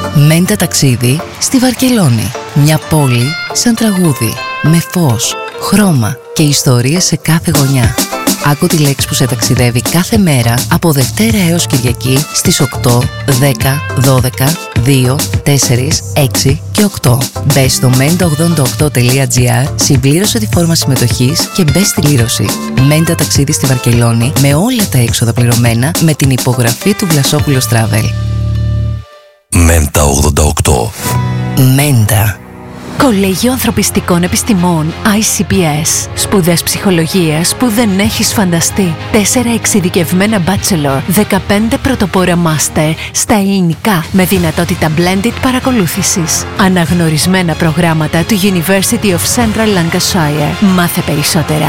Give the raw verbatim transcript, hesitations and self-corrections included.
Μέντα ταξίδι στη Βαρκελόνη. Μια πόλη σαν τραγούδι, με φως, χρώμα και ιστορίες σε κάθε γωνιά. Άκου τη λέξη που σε ταξιδεύει κάθε μέρα από Δευτέρα έως Κυριακή στις οκτώ, δέκα, δώδεκα, δύο, τέσσερα, έξι και οκτώ. Μπες στο μέντα ογδόντα οκτώ τελεία τζι άρ, συμπλήρωσε τη φόρμα συμμετοχής και μπες στη λήρωση. Μέντα ταξίδι στη Βαρκελόνη με όλα τα έξοδα πληρωμένα με την υπογραφή του Βλασόπουλος Travel. Μέντα ογδόντα οκτώ. Μέντα. Κολέγιο Ανθρωπιστικών Επιστημών άι σι πι ες. Σπουδές ψυχολογίας που δεν έχεις φανταστεί. Τέσσερα εξειδικευμένα bachelor, δεκαπέντε πρωτοπόρα master στα ελληνικά με δυνατότητα blended παρακολούθησης. Αναγνωρισμένα προγράμματα του University of Central Lancashire. Μάθε περισσότερα